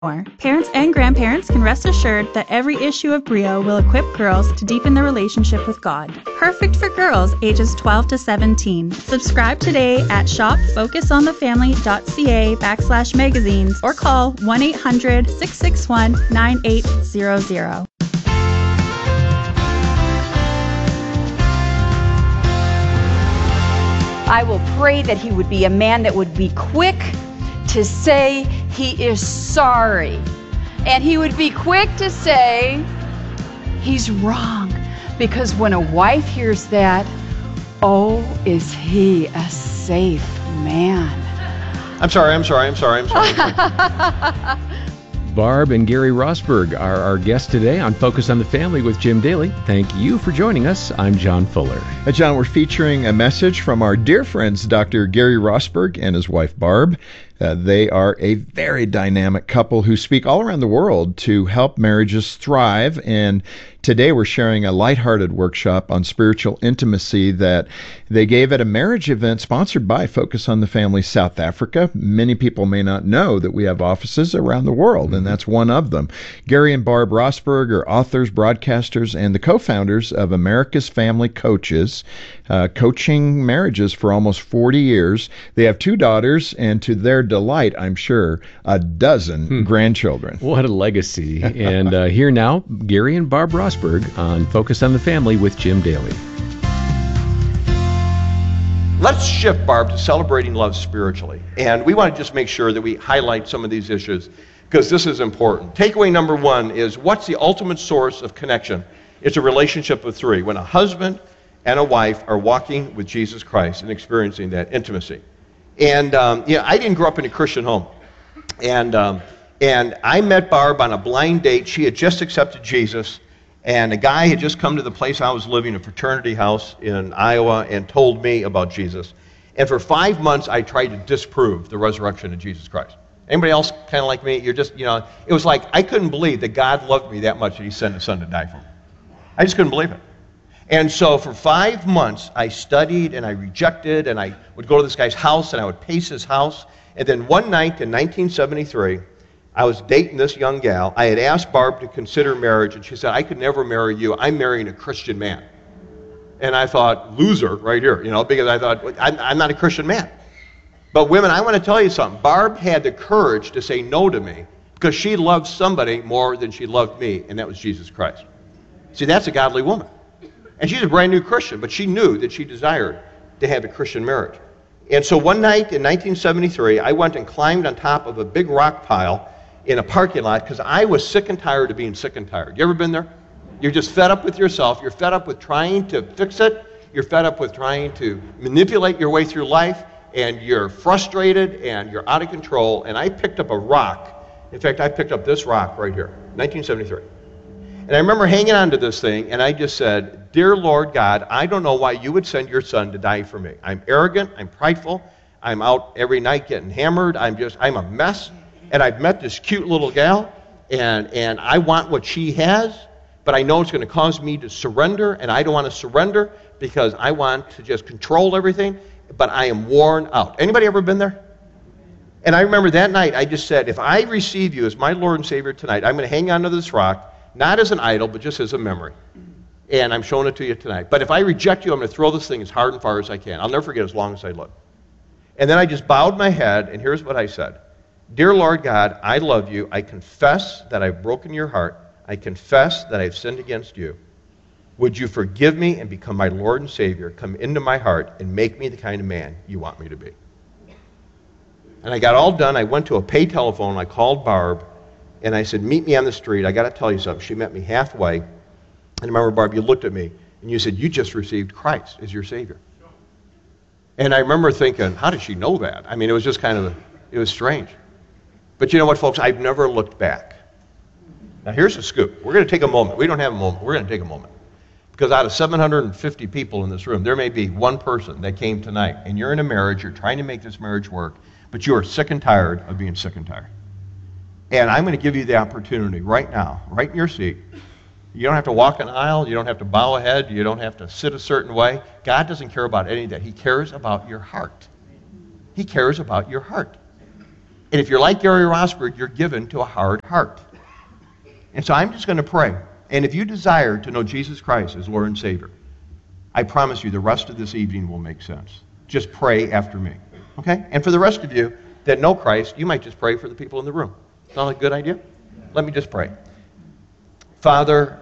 more. Parents and grandparents can rest assured that every issue of Brio will equip girls to deepen their relationship with God. Perfect for girls ages 12 to 17. Subscribe today at shopfocusonthefamily.ca/magazines or call 1-800-661-9800. I will pray that he would be a man that would be quick to say he is sorry. And he would be quick to say he's wrong. Because when a wife hears that, oh, is he a safe man? I'm sorry. Barb and Gary Rosberg are our guests today on Focus on the Family with Jim Daly. Thank you for joining us. I'm John Fuller. John, we're featuring a message from our dear friends, Dr. Gary Rosberg and his wife, Barb. They are a very dynamic couple who speak all around the world to help marriages thrive. And today we're sharing a lighthearted workshop on spiritual intimacy that they gave at a marriage event sponsored by Focus on the Family South Africa. Many people may not know that we have offices around the world, and that's one of them. Gary and Barb Rosberg are authors, broadcasters, and the co-founders of America's Family Coaches, coaching marriages for almost 40 years. They have 2 daughters, and to their delight, I'm sure, a dozen grandchildren. What a legacy. And here now, Gary and Barb Rosberg on Focus on the Family with Jim Daly. Let's shift, Barb, to celebrating love spiritually. And we want to just make sure that we highlight some of these issues because this is important. Takeaway number 1 is, what's the ultimate source of connection? It's a relationship of 3. When a husband and a wife are walking with Jesus Christ and experiencing that intimacy. And I didn't grow up in a Christian home. And I met Barb on a blind date. She had just accepted Jesus. And a guy had just come to the place I was living, a fraternity house in Iowa, and told me about Jesus. And for 5 months, I tried to disprove the resurrection of Jesus Christ. Anybody else kind of like me? You're just, it was like I couldn't believe that God loved me that much that he sent his son to die for me. I just couldn't believe it. And so for 5 months, I studied and I rejected, and I would go to this guy's house and I would pace his house. And then one night in 1973, I was dating this young gal. I had asked Barb to consider marriage, and she said, I could never marry you. I'm marrying a Christian man. And I thought, loser right here, because I thought, I'm not a Christian man. But women, I want to tell you something. Barb had the courage to say no to me because she loved somebody more than she loved me, and that was Jesus Christ. See, that's a godly woman. And she's a brand new Christian, but she knew that she desired to have a Christian marriage. And so one night in 1973, I went and climbed on top of a big rock pile in a parking lot because I was sick and tired of being sick and tired. You ever been there? You're just fed up with yourself. You're fed up with trying to fix it. You're fed up with trying to manipulate your way through life, and you're frustrated and you're out of control. And I picked up a rock. In fact, I picked up this rock right here, 1973. And I remember hanging on to this thing, and I just said, Dear Lord God, I don't know why you would send your son to die for me. I'm arrogant, I'm prideful, I'm out every night getting hammered, I'm a mess, and I've met this cute little gal, and I want what she has, but I know it's going to cause me to surrender, and I don't want to surrender because I want to just control everything, but I am worn out. Anybody ever been there? And I remember that night, I just said, if I receive you as my Lord and Savior tonight, I'm going to hang on to this rock, not as an idol, but just as a memory. And I'm showing it to you tonight. But if I reject you, I'm going to throw this thing as hard and far as I can. I'll never forget as long as I live. And then I just bowed my head, and here's what I said. Dear Lord God, I love you. I confess that I've broken your heart. I confess that I've sinned against you. Would you forgive me and become my Lord and Savior? Come into my heart and make me the kind of man you want me to be. And I got all done. I went to a pay telephone. I called Barb. And I said, meet me on the street. I got to tell you something. She met me halfway. And I remember, Barb, you looked at me and you said, you just received Christ as your Savior. And I remember thinking, how did she know that? I mean, it was just it was strange. But you know what, folks? I've never looked back. Now, here's the scoop. We're going to take a moment. We don't have a moment. We're going to take a moment. Because out of 750 people in this room, there may be one person that came tonight, and you're in a marriage, you're trying to make this marriage work, but you are sick and tired of being sick and tired. And I'm going to give you the opportunity right now, right in your seat. You don't have to walk an aisle. You don't have to bow a head. You don't have to sit a certain way. God doesn't care about any of that. He cares about your heart. He cares about your heart. And if you're like Gary Rosberg, you're given to a hard heart. And so I'm just going to pray. And if you desire to know Jesus Christ as Lord and Savior, I promise you the rest of this evening will make sense. Just pray after me. Okay? And for the rest of you that know Christ, you might just pray for the people in the room. Sound like a good idea? Let me just pray. Father,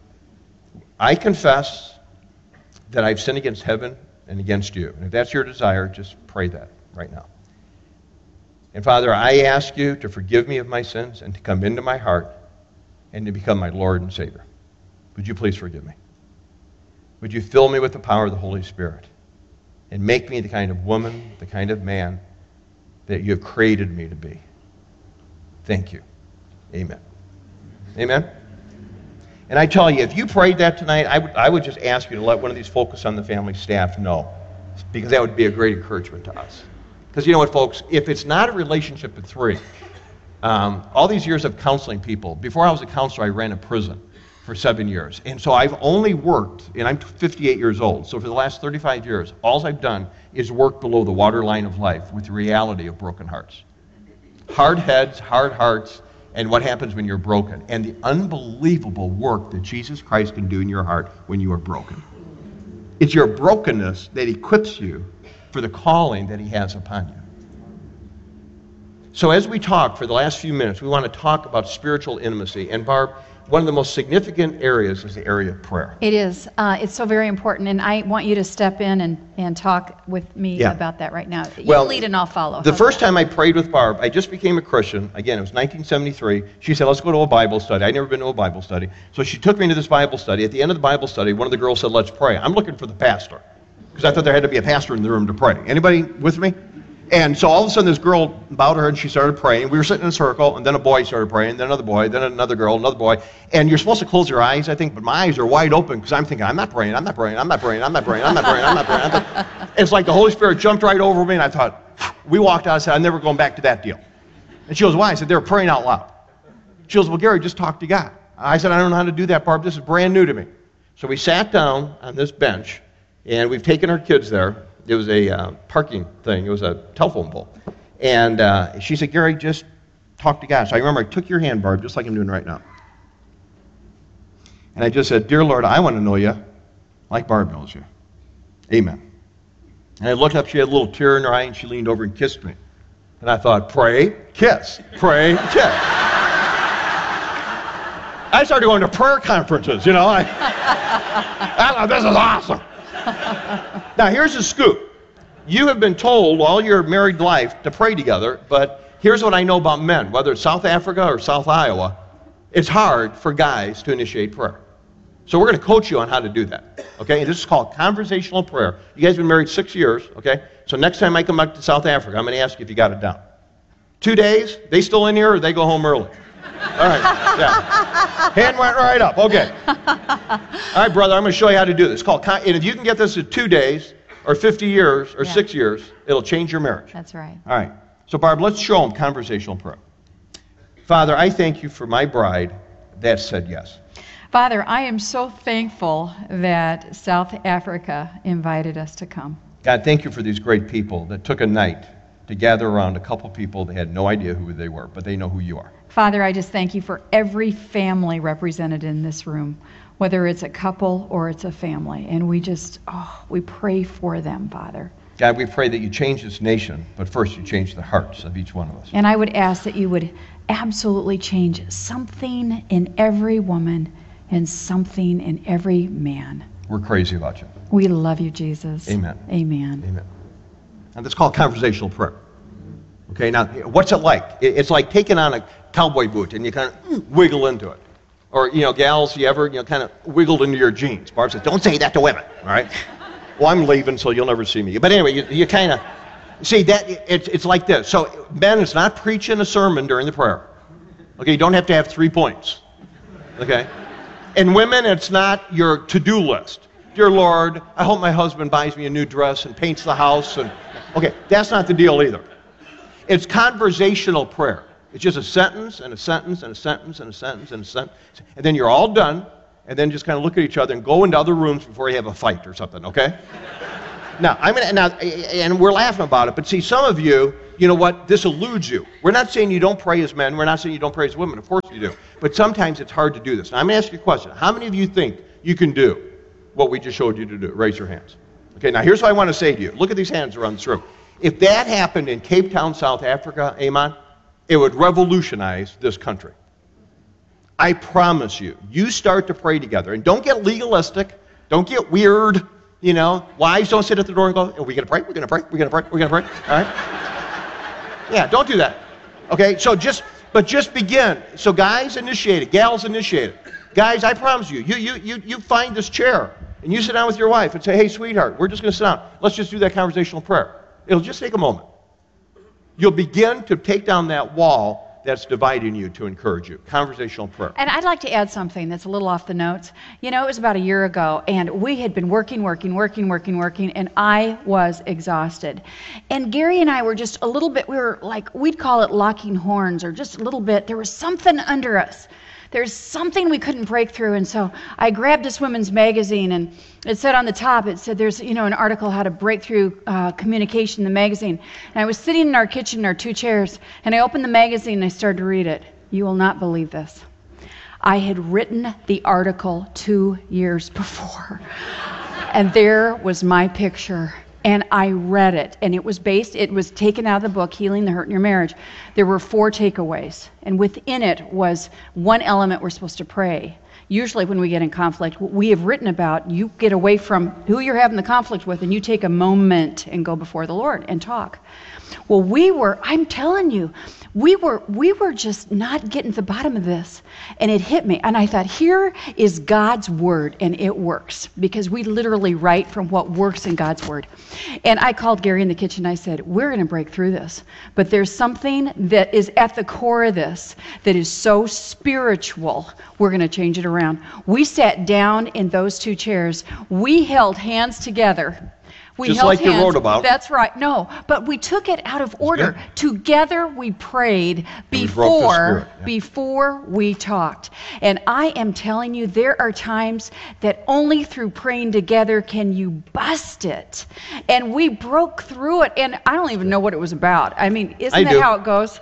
I confess that I've sinned against heaven and against you. And if that's your desire, just pray that right now. And Father, I ask you to forgive me of my sins and to come into my heart and to become my Lord and Savior. Would you please forgive me? Would you fill me with the power of the Holy Spirit and make me the kind of woman, the kind of man that you have created me to be? Thank you. Amen. Amen? And I tell you, if you prayed that tonight, I would just ask you to let one of these Focus on the Family staff know, because that would be a great encouragement to us. Because you know what, folks, if it's not a relationship of three, all these years of counseling people, before I was a counselor, I ran a prison for 7 years. And so I've only worked, and I'm 58 years old, so for the last 35 years, all I've done is work below the waterline of life with the reality of broken hearts. Hard heads, hard hearts, and what happens when you're broken, and the unbelievable work that Jesus Christ can do in your heart when you are broken. It's your brokenness that equips you for the calling that he has upon you. So as we talk for the last few minutes, we want to talk about spiritual intimacy. And Barb, one of the most significant areas is the area of prayer. It is. It's so very important, and I want you to step in and talk with me about that right now. You lead and I'll follow. The first time I prayed with Barb, I just became a Christian. Again, it was 1973. She said, let's go to a Bible study. I'd never been to a Bible study. So she took me to this Bible study. At the end of the Bible study, one of the girls said, let's pray. I'm looking for the pastor, because I thought there had to be a pastor in the room to pray. Anybody with me? And so all of a sudden this girl bowed her head and she started praying. We were sitting in a circle, and then a boy started praying, then another boy, then another girl, another boy. And you're supposed to close your eyes, I think, but my eyes are wide open because I'm thinking, I'm not praying, I'm not praying, I'm not praying, I'm not praying, I'm not praying, I'm not praying. I'm not praying. It's like the Holy Spirit jumped right over me, and I thought, we walked out and said, I'm never going back to that deal. And she goes, why? I said, they were praying out loud. She goes, well, Gary, just talk to God. I said, I don't know how to do that, Barb. This is brand new to me. So we sat down on this bench, and we've taken our kids there. It was a parking thing. It was a telephone pole. And she said, Gary, just talk to God. So I remember I took your hand, Barb, just like I'm doing right now. And I just said, Dear Lord, I want to know you like Barb knows you. Amen. And I looked up, she had a little tear in her eye, and she leaned over and kissed me. And I thought, pray, kiss, pray, kiss. I started going to prayer conferences, you know. I thought, this is awesome. Now, here's the scoop. You have been told all your married life to pray together, but here's what I know about men, whether it's South Africa or South Iowa, it's hard for guys to initiate prayer. So we're going to coach you on how to do that, okay? And this is called conversational prayer. You guys have been married 6 years, okay? So next time I come back to South Africa, I'm going to ask you if you got it down. 2 days, they still in here or they go home early? All right, yeah. Hand went right up, okay. All right, brother, I'm going to show you how to do this. It's called, and if you can get this in 2 days, or 50 years, or 6 years, it'll change your marriage. That's right. All right. So, Barb, let's show them conversational prayer. Father, I thank you for my bride that said yes. Father, I am so thankful that South Africa invited us to come. God, thank you for these great people that took a night to gather around a couple people that had no idea who they were, but they know who you are. Father, I just thank you for every family represented in this room, whether it's a couple or it's a family. And we just, we pray for them, Father. God, we pray that you change this nation, but first you change the hearts of each one of us. And I would ask that you would absolutely change something in every woman and something in every man. We're crazy about you. We love you, Jesus. Amen. Amen. Amen. And that's called conversational prayer. Okay, now, what's it like? It's like taking on a cowboy boot and you kind of wiggle into it. Or, you know, gals, you ever, kind of wiggled into your jeans. Barb says, don't say that to women, all right? Well, I'm leaving, so you'll never see me. But anyway, you kind of, see, that it's like this. So, men, it's not preaching a sermon during the prayer. Okay, you don't have to have 3 points. Okay? And women, it's not your to-do list. Dear Lord, I hope my husband buys me a new dress and paints the house. And okay, that's not the deal either. It's conversational prayer. It's just a sentence and a sentence and a sentence and a sentence and a sentence. And then you're all done, and then just kind of look at each other and go into other rooms before you have a fight or something, okay? Now, and we're laughing about it, but see, some of you, you know what, this eludes you. We're not saying you don't pray as men, we're not saying you don't pray as women, of course you do. But sometimes it's hard to do this. Now, I'm going to ask you a question. How many of you think you can do what we just showed you to do? Raise your hands. Okay, now here's what I want to say to you. Look at these hands around this room. If that happened in Cape Town, South Africa, Amon, it would revolutionize this country. I promise you. You start to pray together, and don't get legalistic. Don't get weird. You know, wives don't sit at the door and go, are we going to pray? We're going to pray? We're going to pray? We're going to pray? All right? Yeah, don't do that. Okay, so just begin. So guys, initiate it. Gals, initiate it. Guys, I promise you, you find this chair, and you sit down with your wife and say, hey, sweetheart, we're just going to sit down. Let's just do that conversational prayer. It'll just take a moment. You'll begin to take down that wall that's dividing you to encourage you. Conversational prayer. And I'd like to add something that's a little off the notes. You know, it was about a year ago, and we had been working, and I was exhausted. And Gary and I were just a little bit, we were like, we'd call it locking horns, or just a little bit. There was something under us. There's something we couldn't break through. And so I grabbed this women's magazine, and it said on the top, it said there's, you know, an article, how to break through communication in the magazine. And I was sitting in our kitchen in our two chairs, and I opened the magazine and I started to read it. You will not believe this. I had written the article 2 years before. And there was my picture. And I read it, and it was taken out of the book, Healing the Hurt in Your Marriage. There were 4 takeaways, and within it was one element we're supposed to pray. Usually when we get in conflict, what we have written about, you get away from who you're having the conflict with, and you take a moment and go before the Lord and talk. Well, I'm telling you, we were just not getting to the bottom of this, and it hit me. And I thought, here is God's word, and it works, because we literally write from what works in God's word. And I called Gary in the kitchen. I said, we're going to break through this, but there's something that is at the core of this that is so spiritual. We're going to change it around. We sat down in those 2 chairs. We held hands together. Just like you wrote about. That's right. No, but we took it out of order. Good. Together we prayed before we talked. And I am telling you, there are times that only through praying together can you bust it. And we broke through it, and I don't even know what it was about. I mean, isn't that how it goes?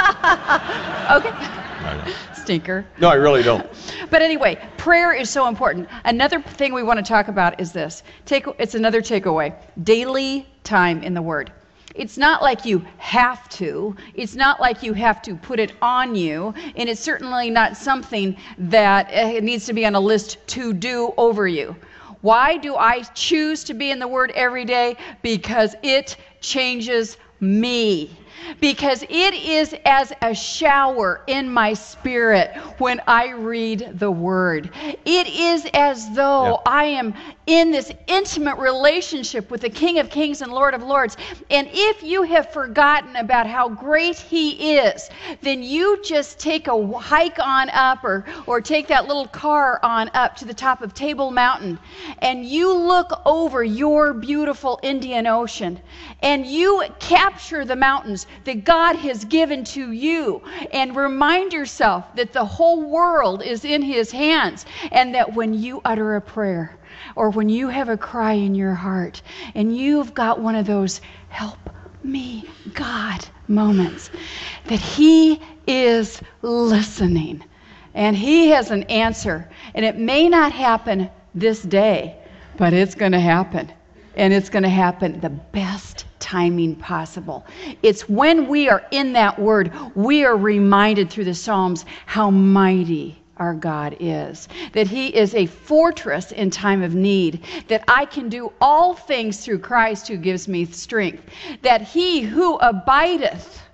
Okay. Stinker. No, I really don't. But anyway, prayer is so important. Another thing we want to talk about is this. It's another takeaway. Daily time in the Word. It's not like you have to. It's not like you have to put it on you. And it's certainly not something that needs to be on a list to do over you. Why do I choose to be in the Word every day? Because it changes me. Because it is as a shower in my spirit when I read the Word. It is as though I am in this intimate relationship with the King of Kings and Lord of Lords. And if you have forgotten about how great He is, then you just take a hike on up or take that little car on up to the top of Table Mountain, and you look over your beautiful Indian Ocean, and you capture the mountains that God has given to you, and remind yourself that the whole world is in His hands, and that when you utter a prayer, or when you have a cry in your heart, and you've got one of those help me God moments, that He is listening, and He has an answer. And it may not happen this day, but it's going to happen. And it's going to happen the best timing possible. It's when we are in that Word, we are reminded through the Psalms how mighty our God is, that He is a fortress in time of need, that I can do all things through Christ who gives me strength, that He who abideth,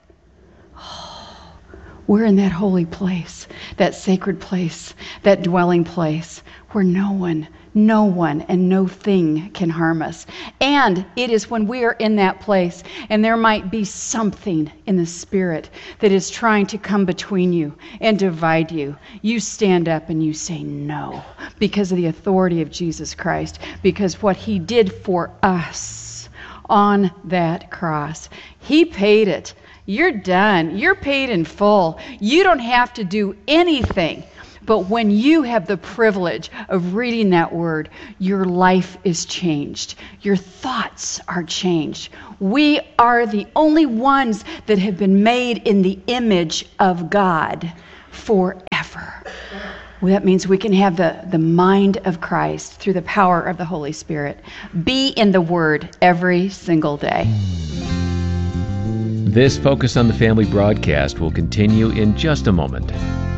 we're in that holy place, that sacred place, that dwelling place where no one and no thing can harm us. And it is when we are in that place, and there might be something in the spirit that is trying to come between you and divide you, you stand up and you say no, because of the authority of Jesus Christ, because what He did for us on that cross. He paid it. You're done. You're paid in full. You don't have to do anything But when you have the privilege of reading that word, your life is changed. Your thoughts are changed. We are the only ones that have been made in the image of God forever. Well, that means we can have the mind of Christ through the power of the Holy Spirit. Be in the Word every single day. This Focus on the Family broadcast will continue in just a moment.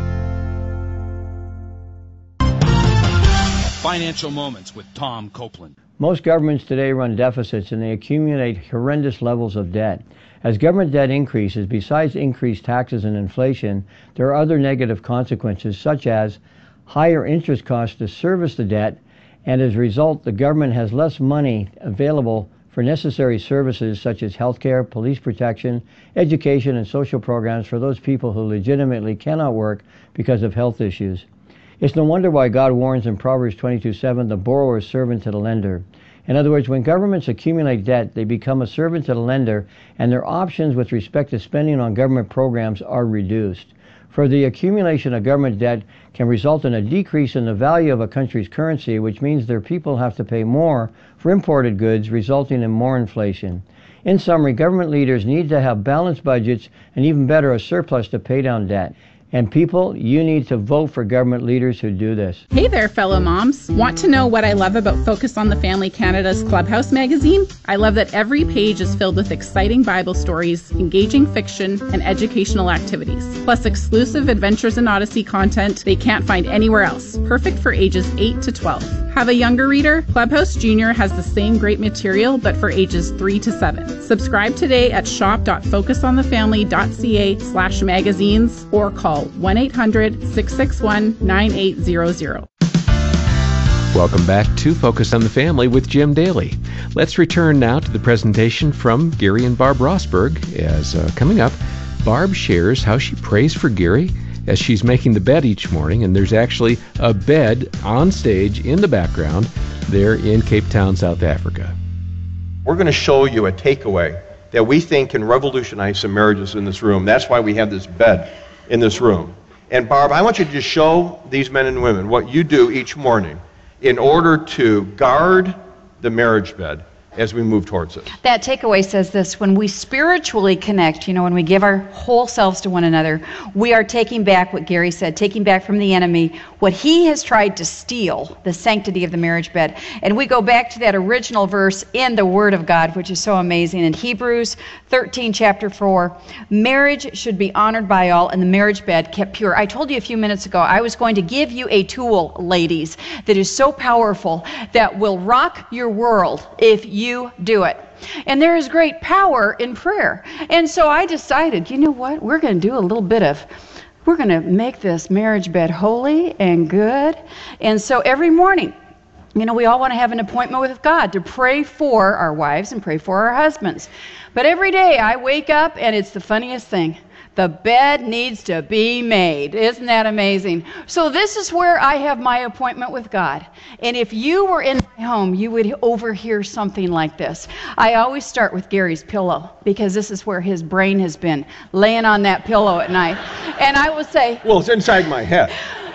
Financial Moments with Tom Copeland. Most governments today run deficits and they accumulate horrendous levels of debt. As government debt increases, besides increased taxes and inflation, there are other negative consequences such as higher interest costs to service the debt, and as a result, the government has less money available for necessary services such as health care, police protection, education, and social programs for those people who legitimately cannot work because of health issues. It's no wonder why God warns in Proverbs 22:7, the borrower is servant to the lender. In other words, when governments accumulate debt, they become a servant to the lender, and their options with respect to spending on government programs are reduced. For the accumulation of government debt can result in a decrease in the value of a country's currency, which means their people have to pay more for imported goods, resulting in more inflation. In summary, government leaders need to have balanced budgets and even better, a surplus to pay down debt. And people, you need to vote for government leaders who do this. Hey there, fellow moms. Want to know what I love about Focus on the Family Canada's Clubhouse magazine? I love that every page is filled with exciting Bible stories, engaging fiction, and educational activities, plus exclusive Adventures in Odyssey content they can't find anywhere else, perfect for ages 8 to 12. Have a younger reader? Clubhouse Junior has the same great material, but for ages 3 to 7. Subscribe today at shop.focusonthefamily.ca/magazines or call 1-800-661-9800. Welcome back to Focus on the Family with Jim Daly. Let's return now to the presentation from Gary and Barb Rosberg. As coming up, Barb shares how she prays for Gary as she's making the bed each morning, and there's actually a bed on stage in the background there in Cape Town, South Africa. We're going to show you a takeaway that we think can revolutionize some marriages in this room. That's why we have this bed in this room. And Barb, I want you to just show these men and women what you do each morning in order to guard the marriage bed as we move towards it. That takeaway says this: when we spiritually connect, when we give our whole selves to one another, we are taking back what Gary said, taking back from the enemy what he has tried to steal, the sanctity of the marriage bed. And we go back to that original verse in the Word of God, which is so amazing. In Hebrews 13, chapter 4, marriage should be honored by all and the marriage bed kept pure. I told you a few minutes ago I was going to give you a tool, ladies, that is so powerful that will rock your world if you do it. And there is great power in prayer. And so I decided, you know what? We're going to make this marriage bed holy and good. And so every morning, we all want to have an appointment with God to pray for our wives and pray for our husbands. But every day I wake up and it's the funniest thing. The bed needs to be made. Isn't that amazing? So this is where I have my appointment with God. And if you were in my home, you would overhear something like this. I always start with Gary's pillow because this is where his brain has been, laying on that pillow at night. And I will say, well, it's inside my head.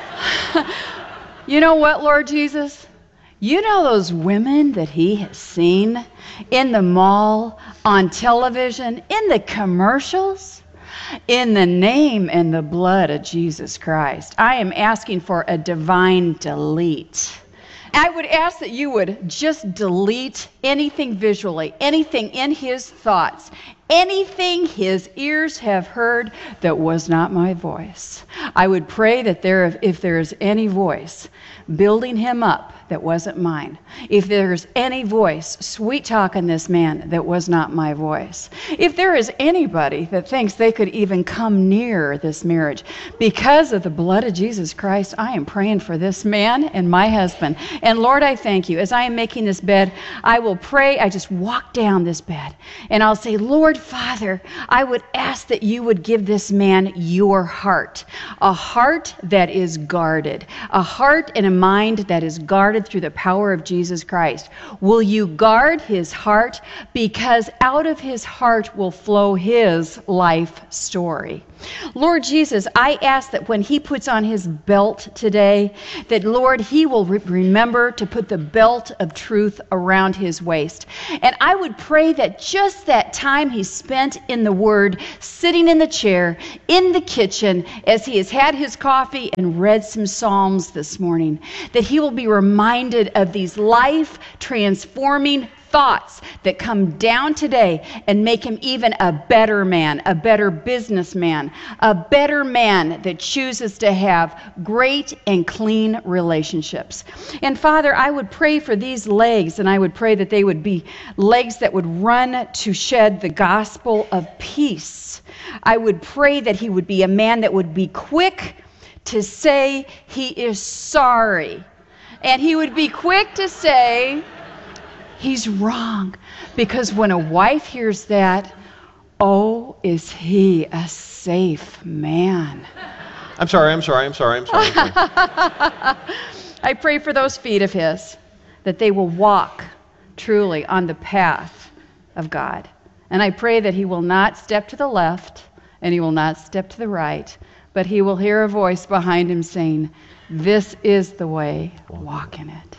You know what, Lord Jesus? You know those women that he has seen in the mall, on television, in the commercials? In the name and the blood of Jesus Christ, I am asking for a divine delete. I would ask that you would just delete anything visually, anything in his thoughts, anything his ears have heard that was not my voice. I would pray that if there is any voice building him up that wasn't mine, if there's any voice sweet talking this man that was not my voice, if there is anybody that thinks they could even come near this marriage, because of the blood of Jesus Christ, I am praying for this man and my husband. And Lord, I thank you. As I am making this bed, I will pray. I just walk down this bed and I'll say, Lord Father, I would ask that you would give this man your heart, a heart that is guarded, a heart and a mind that is guarded through the power of Jesus Christ. Will you guard his heart? Because out of his heart will flow his life story. Lord Jesus, I ask that when he puts on his belt today, that, Lord, he will remember to put the belt of truth around his waist. And I would pray that just that time he spent in the Word, sitting in the chair, in the kitchen, as he has had his coffee and read some Psalms this morning, that he will be reminded of these life-transforming thoughts that come down today and make him even a better man, a better businessman, a better man that chooses to have great and clean relationships. And Father, I would pray for these legs, and I would pray that they would be legs that would run to shed the gospel of peace. I would pray that he would be a man that would be quick to say he is sorry. And he would be quick to say he's wrong, because when a wife hears that, oh, is he a safe man? I'm sorry. I pray for those feet of his, that they will walk truly on the path of God. And I pray that he will not step to the left and he will not step to the right, but he will hear a voice behind him saying, this is the way, walk in it.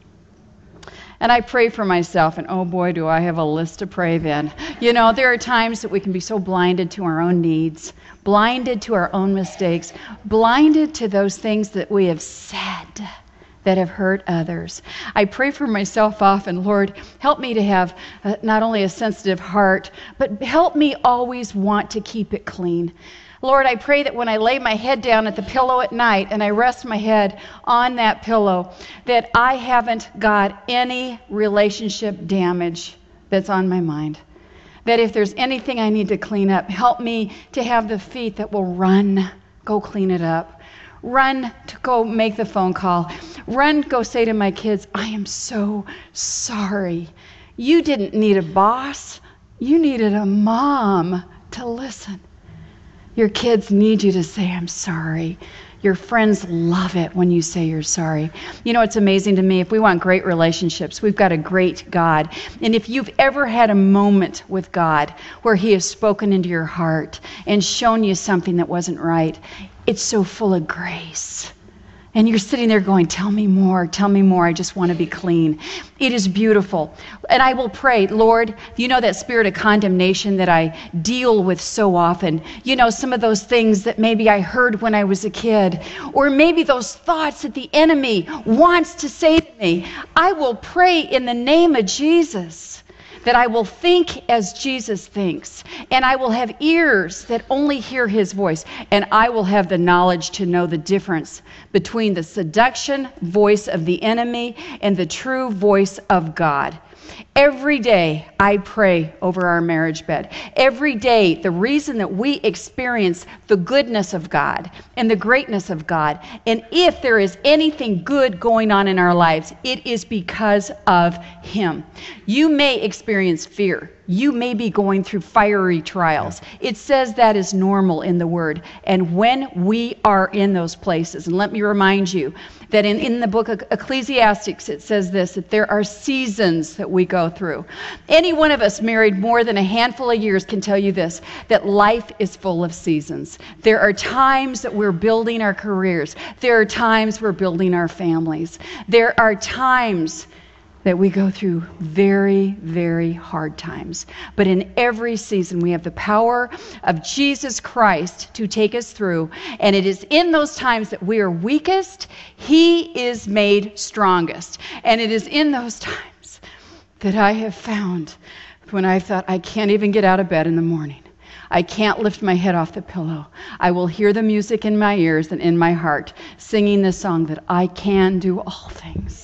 And I pray for myself, and oh boy, do I have a list to pray then. You know, there are times that we can be so blinded to our own needs, blinded to our own mistakes, blinded to those things that we have said that have hurt others. I pray for myself often, Lord, help me to have not only a sensitive heart, but help me always want to keep it clean. Lord, I pray that when I lay my head down at the pillow at night and I rest my head on that pillow, that I haven't got any relationship damage that's on my mind. That if there's anything I need to clean up, help me to have the feet that will run, go clean it up. Run to go make the phone call. Run, go say to my kids, I am so sorry. You didn't need a boss. You needed a mom to listen. Your kids need you to say, I'm sorry. Your friends love it when you say you're sorry. You know, it's amazing to me. If we want great relationships, we've got a great God. And if you've ever had a moment with God where he has spoken into your heart and shown you something that wasn't right, it's so full of grace. And you're sitting there going, tell me more, I just want to be clean. It is beautiful. And I will pray, Lord, you know that spirit of condemnation that I deal with so often. You know, some of those things that maybe I heard when I was a kid, or maybe those thoughts that the enemy wants to say to me. I will pray in the name of Jesus that I will think as Jesus thinks, and I will have ears that only hear his voice, and I will have the knowledge to know the difference between the seduction voice of the enemy and the true voice of God. Every day I pray over our marriage bed. Every day, the reason that we experience the goodness of God and the greatness of God, and if there is anything good going on in our lives, it is because of him. You may experience fear. You may be going through fiery trials. It says that is normal in the Word. And when we are in those places, and let me remind you that in the book of Ecclesiastes, it says this, that there are seasons that we go through. Any one of us married more than a handful of years can tell you this, that life is full of seasons. There are times that we're building our careers. There are times we're building our families. There are times that we go through very, very hard times. But in every season, we have the power of Jesus Christ to take us through. And it is in those times that we are weakest, he is made strongest. And it is in those times that I have found when I thought, I can't even get out of bed in the morning. I can't lift my head off the pillow. I will hear the music in my ears and in my heart, singing the song that I can do all things.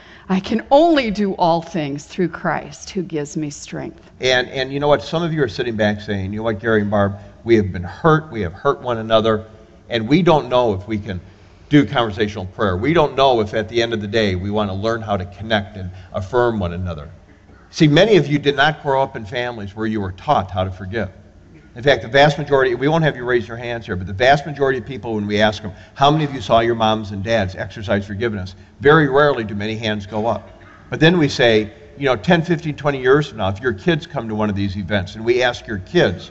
I can only do all things through Christ who gives me strength. And you know what? Some of you are sitting back saying, you know what, Gary and Barb, we have been hurt. We have hurt one another. And we don't know if we can do conversational prayer. We don't know if at the end of the day we want to learn how to connect and affirm one another. See, many of you did not grow up in families where you were taught how to forgive. In fact, the vast majority, we won't have you raise your hands here, but the vast majority of people, when we ask them, how many of you saw your moms and dads exercise forgiveness? Very rarely do many hands go up. But then we say, 10, 15, 20 years from now, if your kids come to one of these events and we ask your kids,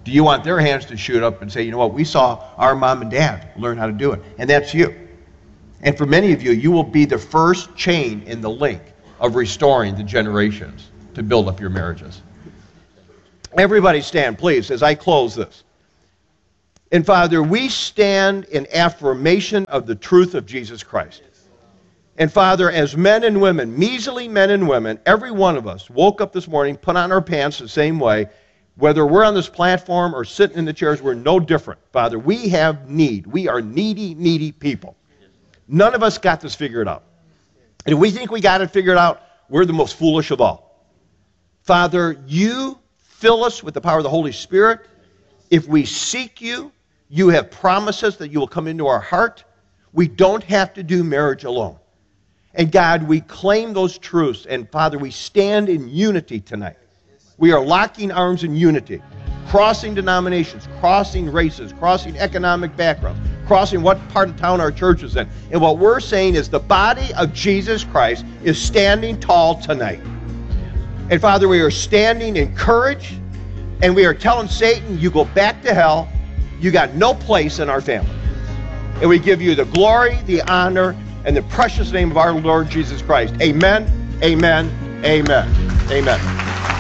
Do you want their hands to shoot up and say, you know what, we saw our mom and dad learn how to do it, and that's you. And for many of you, you will be the first chain in the link of restoring the generations to build up your marriages. Everybody stand, please, as I close this. And Father, we stand in affirmation of the truth of Jesus Christ. And Father, as men and women, measly men and women, every one of us woke up this morning, put on our pants the same way. Whether we're on this platform or sitting in the chairs, we're no different. Father, we have need. We are needy, needy people. None of us got this figured out. And if we think we got it figured out, we're the most foolish of all. Father, you fill us with the power of the Holy Spirit. If we seek you, you have promised us that you will come into our heart. We don't have to do marriage alone. And God, we claim those truths. And Father, we stand in unity tonight. We are locking arms in unity, crossing denominations, crossing races, crossing economic backgrounds, crossing what part of town our church is in. And what we're saying is the body of Jesus Christ is standing tall tonight. And Father, we are standing in courage, and we are telling Satan, you go back to hell. You got no place in our family. And we give you the glory, the honor, and the precious name of our Lord Jesus Christ. Amen, amen, amen, amen.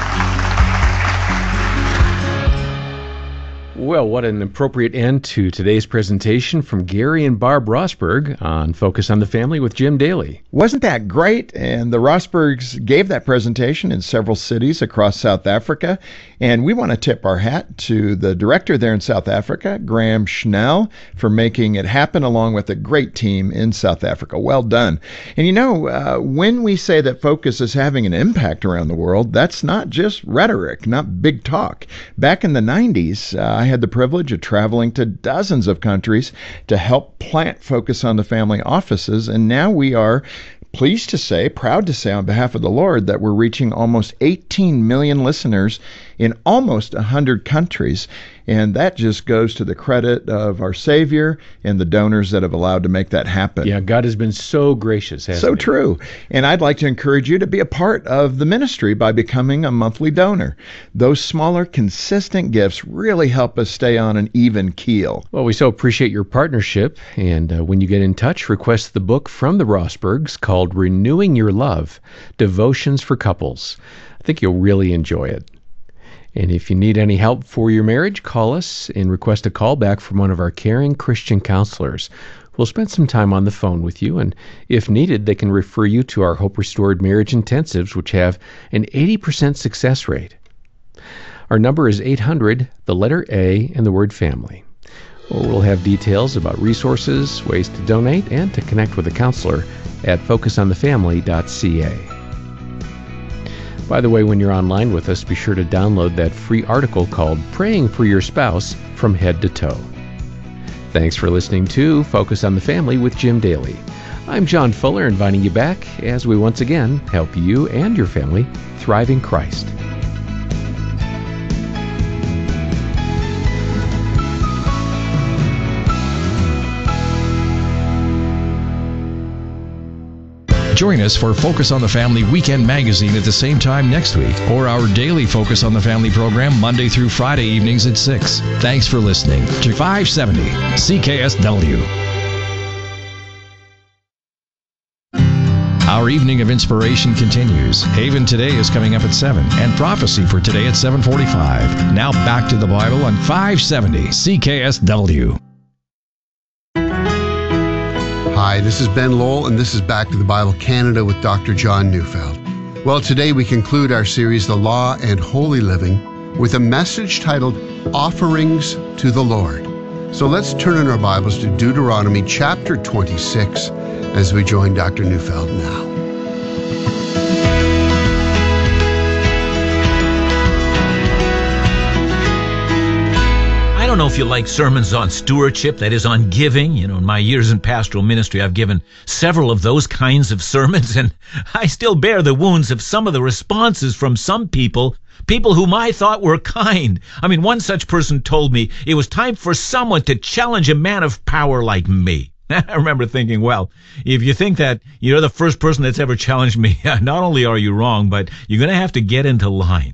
Well, what an appropriate end to today's presentation from Gary and Barb Rosberg on Focus on the Family with Jim Daly. Wasn't that great? And the Rosbergs gave that presentation in several cities across South Africa. And we want to tip our hat to the director there in South Africa, Graham Schnell, for making it happen along with a great team in South Africa. Well done. And you know, when we say that Focus is having an impact around the world, that's not just rhetoric, not big talk. Back in the 90s, I had the privilege of traveling to dozens of countries to help plant Focus on the Family offices, and now we are pleased to say, proud to say on behalf of the Lord, that we're reaching almost 18 million listeners in almost 100 countries. And that just goes to the credit of our Savior and the donors that have allowed to make that happen. Yeah, God has been so gracious, hasn't he? So true. And I'd like to encourage you to be a part of the ministry by becoming a monthly donor. Those smaller, consistent gifts really help us stay on an even keel. Well, we so appreciate your partnership. And when you get in touch, request the book from the Rosbergs called Renewing Your Love, Devotions for Couples. I think you'll really enjoy it. And if you need any help for your marriage, call us and request a call back from one of our caring Christian counselors. We'll spend some time on the phone with you, and if needed, they can refer you to our Hope Restored Marriage Intensives, which have an 80% success rate. Our number is 800, the letter A, and the word family. Or we'll have details about resources, ways to donate, and to connect with a counselor at focusonthefamily.ca. By the way, when you're online with us, be sure to download that free article called Praying for Your Spouse from Head to Toe. Thanks for listening to Focus on the Family with Jim Daly. I'm John Fuller, inviting you back as we once again help you and your family thrive in Christ. Join us for Focus on the Family Weekend Magazine at the same time next week, or our daily Focus on the Family program Monday through Friday evenings at 6. Thanks for listening to 570 CKSW. Our evening of inspiration continues. Haven Today is coming up at 7, and Prophecy for Today at 7:45. Now back to the Bible on 570 CKSW. Hi, this is Ben Lowell, and this is Back to the Bible Canada with Dr. John Neufeld. Well, today we conclude our series, The Law and Holy Living, with a message titled Offerings to the Lord. So let's turn in our Bibles to Deuteronomy chapter 26 as we join Dr. Neufeld now. I don't know if you like sermons on stewardship, that is on giving. You know, in my years in pastoral ministry, I've given several of those kinds of sermons, and I still bear the wounds of some of the responses from some people whom I thought were kind. I mean, one such person told me it was time for someone to challenge a man of power like me. I remember thinking, well, if you think that you're the first person that's ever challenged me, not only are you wrong, but you're going to have to get into line.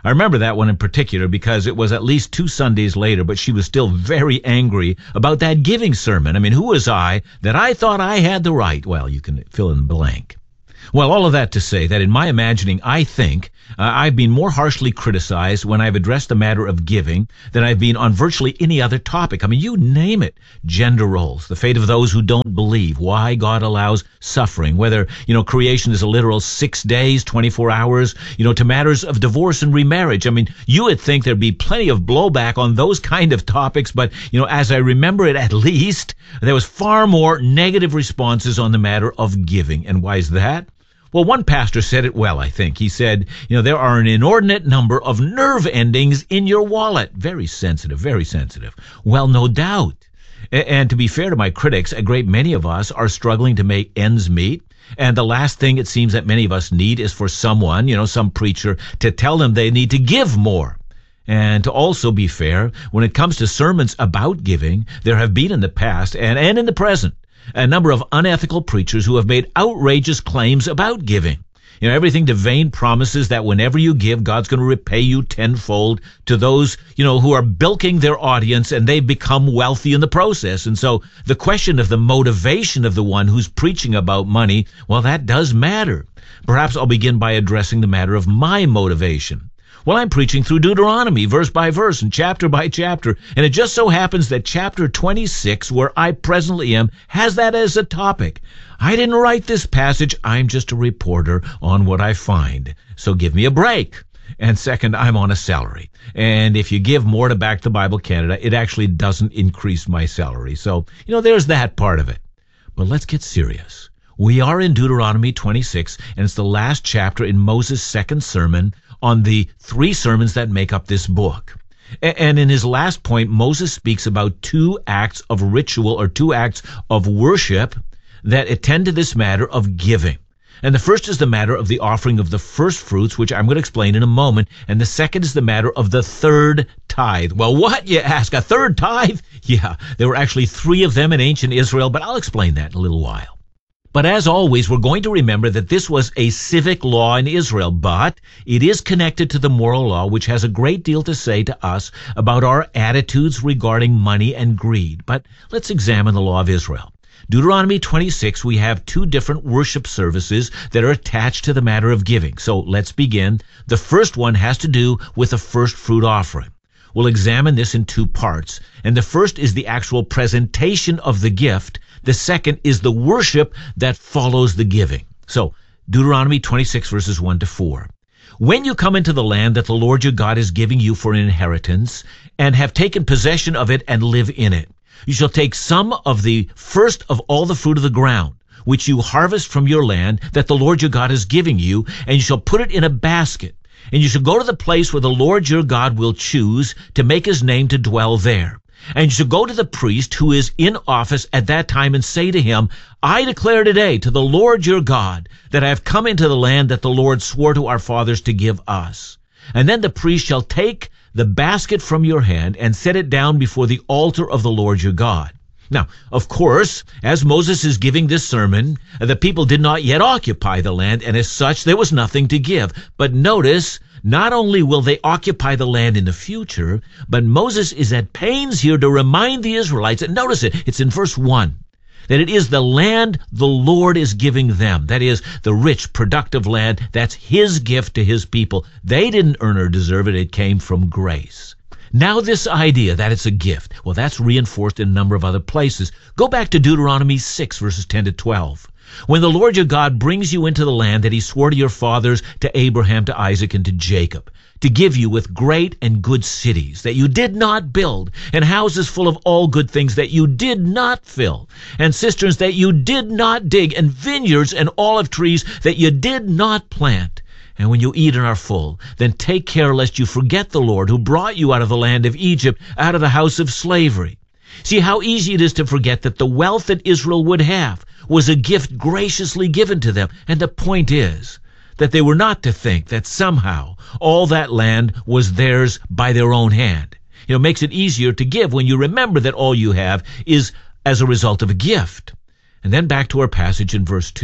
I remember that one in particular because it was at least 2 Sundays later, but she was still very angry about that giving sermon. I mean, who was I that I thought I had the right? Well, you can fill in the blank. Well, all of that to say that in my imagining, I think I've been more harshly criticized when I've addressed the matter of giving than I've been on virtually any other topic. I mean, you name it. Gender roles, the fate of those who don't believe, why God allows suffering, whether, creation is a literal 6 days, 24 hours, to matters of divorce and remarriage. I mean, you would think there'd be plenty of blowback on those kind of topics, but, as I remember it, at least, there was far more negative responses on the matter of giving. And why is that? Well, one pastor said it well, I think. He said, there are an inordinate number of nerve endings in your wallet. Very sensitive, very sensitive. Well, no doubt. And to be fair to my critics, a great many of us are struggling to make ends meet. And the last thing it seems that many of us need is for someone, some preacher, to tell them they need to give more. And to also be fair, when it comes to sermons about giving, there have been in the past and in the present a number of unethical preachers who have made outrageous claims about giving. Everything to vain promises that whenever you give, God's going to repay you tenfold, to those, who are bilking their audience and they become wealthy in the process. And so the question of the motivation of the one who's preaching about money, well, that does matter. Perhaps I'll begin by addressing the matter of my motivation. Well, I'm preaching through Deuteronomy, verse by verse and chapter by chapter, and it just so happens that chapter 26, where I presently am, has that as a topic. I didn't write this passage. I'm just a reporter on what I find. So give me a break. And second, I'm on a salary. And if you give more to Back to Bible Canada, it actually doesn't increase my salary. So, there's that part of it. But let's get serious. We are in Deuteronomy 26, and it's the last chapter in Moses' second sermon on the 3 sermons that make up this book. And in his last point, Moses speaks about 2 acts of ritual or 2 acts of worship that attend to this matter of giving. And the first is the matter of the offering of the first fruits, which I'm going to explain in a moment. And the second is the matter of the third tithe. Well, what, you ask? A third tithe? Yeah, there were actually 3 of them in ancient Israel, but I'll explain that in a little while. But as always, we're going to remember that this was a civic law in Israel, but it is connected to the moral law, which has a great deal to say to us about our attitudes regarding money and greed. But let's examine the law of Israel. Deuteronomy 26, we have 2 different worship services that are attached to the matter of giving. So let's begin. The first one has to do with the first fruit offering. We'll examine this in 2 parts. And the first is the actual presentation of the gift. The second is the worship that follows the giving. So, Deuteronomy 26, verses 1 to 4. When you come into the land that the Lord your God is giving you for an inheritance, and have taken possession of it and live in it, you shall take some of the first of all the fruit of the ground, which you harvest from your land that the Lord your God is giving you, and you shall put it in a basket. And you shall go to the place where the Lord your God will choose to make his name to dwell there. And you shall go to the priest who is in office at that time and say to him, I declare today to the Lord your God that I have come into the land that the Lord swore to our fathers to give us. And then the priest shall take the basket from your hand and set it down before the altar of the Lord your God. Now, of course, as Moses is giving this sermon, the people did not yet occupy the land, and as such, there was nothing to give. But notice, not only will they occupy the land in the future, but Moses is at pains here to remind the Israelites, and notice it's in verse 1, that it is the land the Lord is giving them. That is, the rich, productive land. That's his gift to his people. They didn't earn or deserve it. It came from grace. Now this idea that it's a gift, well, that's reinforced in a number of other places. Go back to Deuteronomy 6, verses 10 to 12. When the Lord your God brings you into the land that he swore to your fathers, to Abraham, to Isaac, and to Jacob, to give you with great and good cities that you did not build, and houses full of all good things that you did not fill, and cisterns that you did not dig, and vineyards and olive trees that you did not plant. And when you eat and are full, then take care lest you forget the Lord who brought you out of the land of Egypt, out of the house of slavery. See how easy it is to forget that the wealth that Israel would have was a gift graciously given to them. And the point is that they were not to think that somehow all that land was theirs by their own hand. It makes it easier to give when you remember that all you have is as a result of a gift. And then back to our passage in verse 2.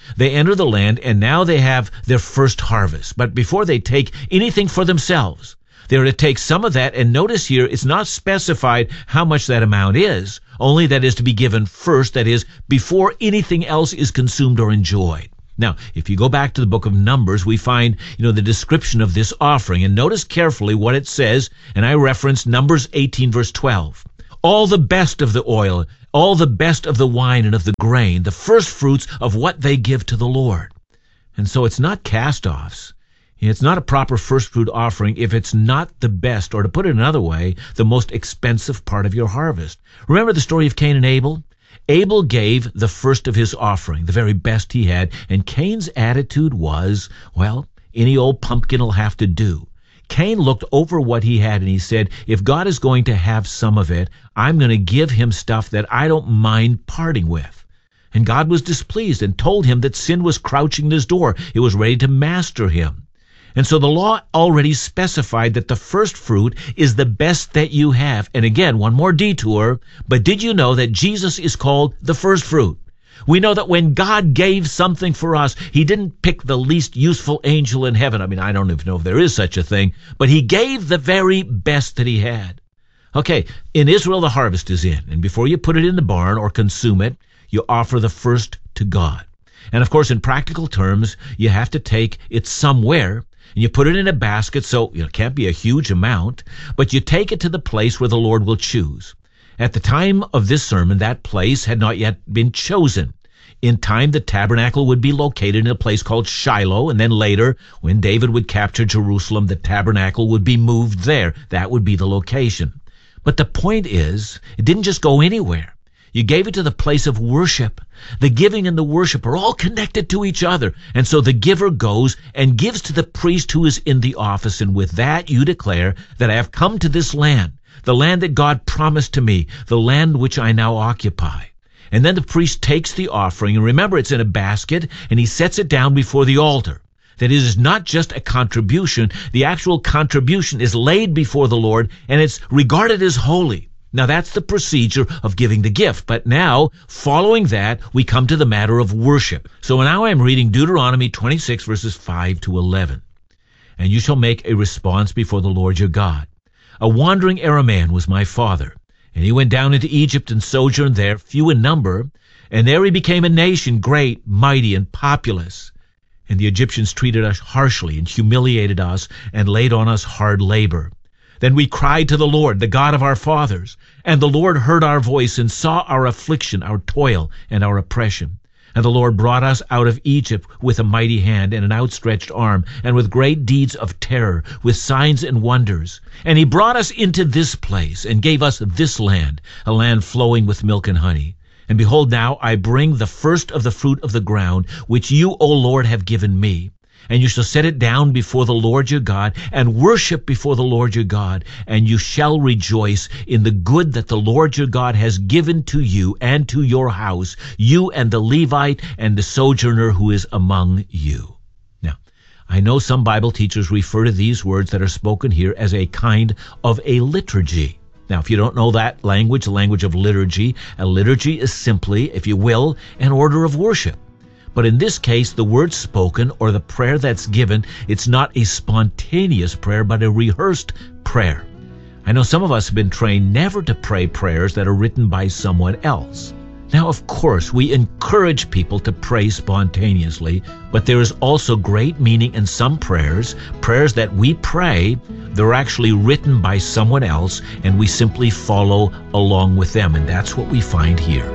They enter the land, and now they have their first harvest. But before they take anything for themselves, they are to take some of that, and notice here it's not specified how much that amount is, only that is to be given first, that is, before anything else is consumed or enjoyed. Now, if you go back to the book of Numbers, we find, the description of this offering, and notice carefully what it says, and I reference Numbers 18, verse 12. All the best of the oil, all the best of the wine and of the grain, the first fruits of what they give to the Lord. And so it's not cast-offs. It's not a proper first fruit offering if it's not the best, or to put it another way, the most expensive part of your harvest. Remember the story of Cain and Abel? Abel gave the first of his offering, the very best he had, and Cain's attitude was, well, any old pumpkin will have to do. Cain looked over what he had and he said, if God is going to have some of it, I'm going to give him stuff that I don't mind parting with. And God was displeased and told him that sin was crouching at his door. It was ready to master him. And so the law already specified that the first fruit is the best that you have. And again, one more detour, but did you know that Jesus is called the first fruit? We know that when God gave something for us, he didn't pick the least useful angel in heaven. I don't even know if there is such a thing, but he gave the very best that he had. Okay, in Israel the harvest is in, and before you put it in the barn or consume it, you offer the first to God. And of course, in practical terms, you have to take it somewhere, and you put it in a basket, so it can't be a huge amount, but you take it to the place where the Lord will choose. At the time of this sermon, that place had not yet been chosen. In time, the tabernacle would be located in a place called Shiloh, and then later, when David would capture Jerusalem, the tabernacle would be moved there. That would be the location. But the point is, it didn't just go anywhere. You gave it to the place of worship. The giving and the worship are all connected to each other. And so the giver goes and gives to the priest who is in the office. And with that you declare that I have come to this land, the land that God promised to me, the land which I now occupy. And then the priest takes the offering, and remember it's in a basket, and he sets it down before the altar. That is not just a contribution. The actual contribution is laid before the Lord, and it's regarded as holy. Now that's the procedure of giving the gift. But now, following that, we come to the matter of worship. So now I'm reading Deuteronomy 26, verses 5 to 11. And you shall make a response before the Lord your God. A wandering Aramean was my father, and he went down into Egypt and sojourned there, few in number, and there he became a nation great, mighty, and populous. And the Egyptians treated us harshly and humiliated us and laid on us hard labor. Then we cried to the Lord, the God of our fathers, and the Lord heard our voice and saw our affliction, our toil, and our oppression. And the Lord brought us out of Egypt with a mighty hand and an outstretched arm, and with great deeds of terror, with signs and wonders. And he brought us into this place, and gave us this land, a land flowing with milk and honey. And behold, now I bring the first of the fruit of the ground, which you, O Lord, have given me. And you shall set it down before the Lord your God, and worship before the Lord your God, and you shall rejoice in the good that the Lord your God has given to you and to your house, you and the Levite and the sojourner who is among you. Now, I know some Bible teachers refer to these words that are spoken here as a kind of a liturgy. Now, if you don't know that language, the language of liturgy, a liturgy is simply, if you will, an order of worship. But in this case, the word spoken or the prayer that's given, it's not a spontaneous prayer, but a rehearsed prayer. I know some of us have been trained never to pray prayers that are written by someone else. Now, of course, we encourage people to pray spontaneously, but there is also great meaning in some prayers that we pray, they're actually written by someone else, and we simply follow along with them, and that's what we find here.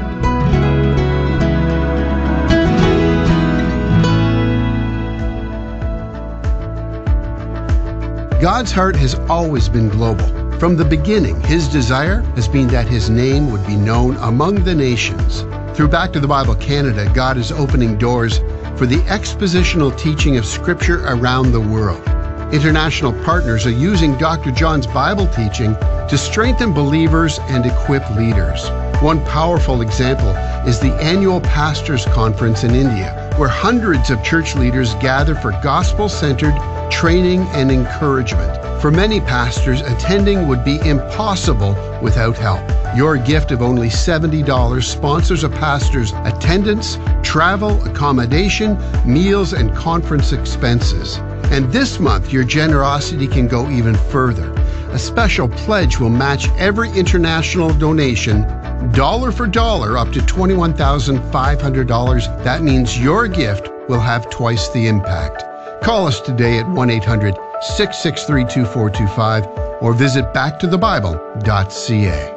God's heart has always been global. From the beginning, his desire has been that his name would be known among the nations. Through Back to the Bible Canada, God is opening doors for the expositional teaching of Scripture around the world. International partners are using Dr. John's Bible teaching to strengthen believers and equip leaders. One powerful example is the annual Pastors Conference in India, where hundreds of church leaders gather for gospel-centered training and encouragement. For many pastors, attending would be impossible without help. Your gift of only $70 sponsors a pastor's attendance, travel, accommodation, meals, and conference expenses. And this month, your generosity can go even further. A special pledge will match every international donation, dollar for dollar, up to $21,500. That means your gift will have twice the impact. Call us today at 1-800-663-2425 or visit backtothebible.ca.